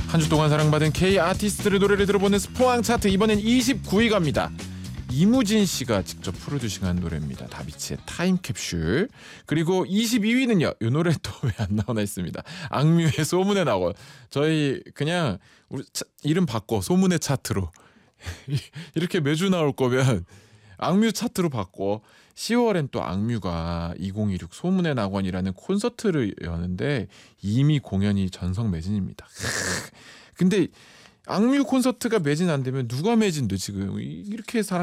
한 주 동안 사랑받은 K 아티스트들의 노래를 들어보는 스포왕 차트, 이번엔 29위 갑니다. 이무진 씨가 직접 프로듀싱한 노래입니다. 다비치의 타임캡슐. 그리고 22위는요. 이 노래 또 왜 안 나오나 했습니다. 악뮤의 소문에 나고. 저희 그냥 우리 이름 바꿔, 소문의 차트로. 이렇게 매주 나올 거면 악뮤 차트로 바꿔. 10월엔 또 악뮤가 2026 소문의 낙원이라는 콘서트를 여는데 이미 공연이 전성 매진입니다. 근데 악뮤 콘서트가 매진 안 되면 누가 매진돼 지금? 이렇게 사람